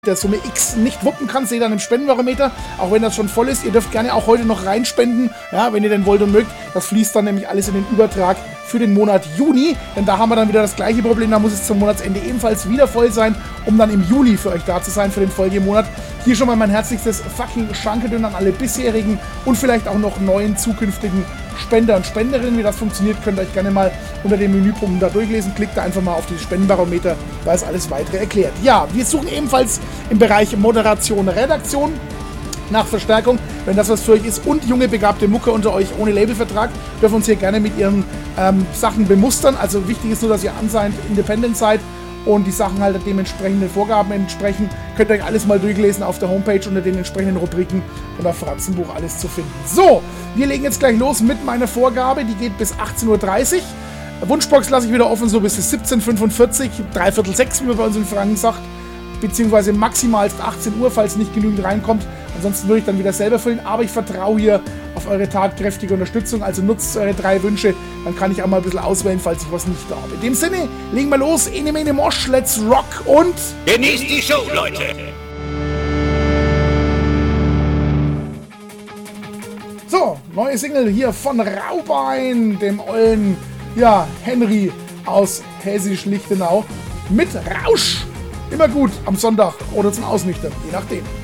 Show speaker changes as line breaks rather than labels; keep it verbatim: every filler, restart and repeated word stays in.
der Summe X nicht wuppen kann, seht ihr an dem Spendenbarometer, auch wenn das schon voll ist. Ihr dürft gerne auch heute noch reinspenden, ja, wenn ihr denn wollt und mögt. Das fließt dann nämlich alles in den Übertrag für den Monat Juni, denn da haben wir dann wieder das gleiche Problem, da muss es zum Monatsende ebenfalls wieder voll sein, um dann im Juli für euch da zu sein, für den Folgemonat. Hier schon mal mein herzlichstes fucking Schankedünn an alle bisherigen und vielleicht auch noch neuen zukünftigen Spender und Spenderinnen. Wie das funktioniert, könnt ihr euch gerne mal unter den Menüpunkten da durchlesen. Klickt da einfach mal auf die Spendenbarometer, da ist alles weitere erklärt. Ja, wir suchen ebenfalls im Bereich Moderation, Redaktion nach Verstärkung. Wenn das was für euch ist und junge, begabte Mucke unter euch ohne Labelvertrag, dürfen uns hier gerne mit ihren ähm, Sachen bemustern. Also wichtig ist nur, dass ihr unsigned independent seid und die Sachen halt dementsprechenden Vorgaben entsprechen. Könnt ihr euch alles mal durchlesen auf der Homepage unter den entsprechenden Rubriken und auf Fratzenbuch alles zu finden. So, wir legen jetzt gleich los mit meiner Vorgabe. Die geht bis achtzehn Uhr dreißig. Wunschbox lasse ich wieder offen, so bis siebzehn Uhr fünfundvierzig, dreiviertel sechs, wie man bei uns in Franken sagt. Beziehungsweise maximal achtzehn Uhr, falls nicht genügend reinkommt. Ansonsten würde ich dann wieder selber füllen. Aber ich vertraue hier auf eure tatkräftige Unterstützung. Also nutzt eure drei Wünsche. Dann kann ich auch mal ein bisschen auswählen, falls ich was nicht habe. In dem Sinne, legen wir los. Ene mene mosch, let's rock und
genießt die Show, Leute!
So, neue Single hier von Raubein, dem ollen, ja, Henry aus Hessisch-Lichtenau. Mit Rausch. Immer gut am Sonntag oder zum Ausnüchtern, je nachdem.